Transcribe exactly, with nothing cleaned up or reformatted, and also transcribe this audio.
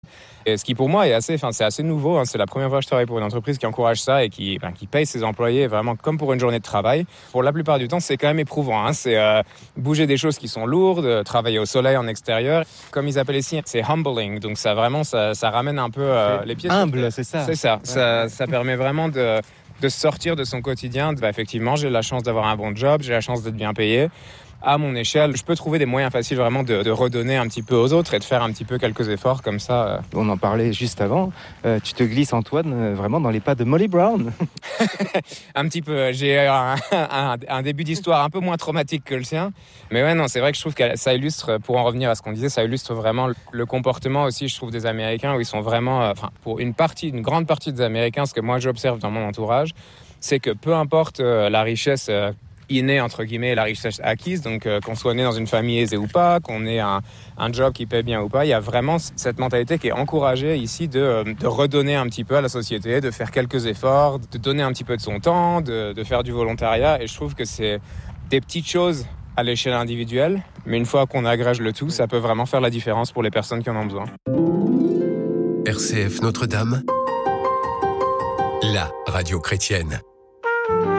Et ce qui pour moi est assez, enfin, c'est assez nouveau. Hein. C'est la première fois que je travaille pour une entreprise qui encourage ça et qui, ben, qui paye ses employés vraiment comme pour une journée de travail. Pour la plupart du temps, c'est quand même éprouvant. Hein. C'est euh, bouger des choses qui sont lourdes, travailler au soleil en extérieur. Comme ils appellent ici, c'est humbling. Donc ça vraiment, ça, ça ramène un peu euh, les pieds. Humble, c'est ça. C'est ça. Ouais, ça, ouais. ça permet vraiment de de sortir de son quotidien. Bah, effectivement, j'ai la chance d'avoir un bon job, j'ai la chance d'être bien payé. À mon échelle, je peux trouver des moyens faciles vraiment de, de redonner un petit peu aux autres et de faire un petit peu quelques efforts comme ça. On en parlait juste avant. Euh, tu te glisses, Antoine, euh, vraiment dans les pas de Molly Brown. Un petit peu. J'ai un, un, un début d'histoire un peu moins traumatique que le sien. Mais ouais, non, c'est vrai que je trouve que ça illustre, pour en revenir à ce qu'on disait, ça illustre vraiment le comportement aussi, je trouve, des Américains où ils sont vraiment, enfin, pour une partie, une grande partie des Américains, ce que moi j'observe dans mon entourage, c'est que peu importe euh, la richesse euh, innée, entre guillemets, la richesse acquise, donc euh, qu'on soit né dans une famille aisée ou pas, qu'on ait un, un job qui paie bien ou pas, il y a vraiment cette mentalité qui est encouragée ici de, de redonner un petit peu à la société, de faire quelques efforts, de donner un petit peu de son temps, de, de faire du volontariat. Et je trouve que c'est des petites choses à l'échelle individuelle, mais une fois qu'on agrège le tout, ça peut vraiment faire la différence pour les personnes qui en ont besoin. R C F Notre-Dame, la radio chrétienne.